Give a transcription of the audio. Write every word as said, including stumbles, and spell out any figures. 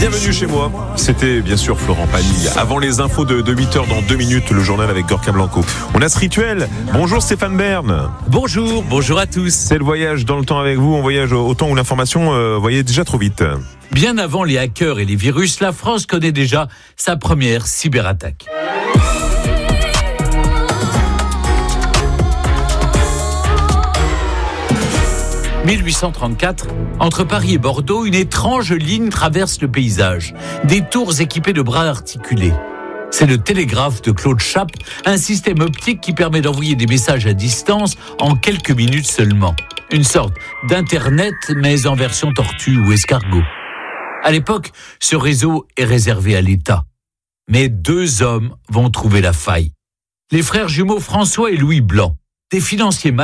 Bienvenue chez moi, c'était bien sûr Florent Pagny. Avant les infos de, de huit heures dans deux minutes, le journal avec Gorka Blanco. On a ce rituel. Bonjour Stéphane Bern. Bonjour, bonjour à tous. C'est le voyage dans le temps avec vous, on voyage au temps où l'information euh, voyait déjà trop vite. Bien avant les hackers et les virus, la France connaît déjà sa première cyberattaque. mille huit cent trente-quatre, entre Paris et Bordeaux, une étrange ligne traverse le paysage. Des tours équipées de bras articulés. C'est le télégraphe de Claude Chappe, un système optique qui permet d'envoyer des messages à distance en quelques minutes seulement. Une sorte d'internet, mais en version tortue ou escargot. À l'époque, ce réseau est réservé à l'État. Mais deux hommes vont trouver la faille. Les frères jumeaux François et Louis Blanc, des financiers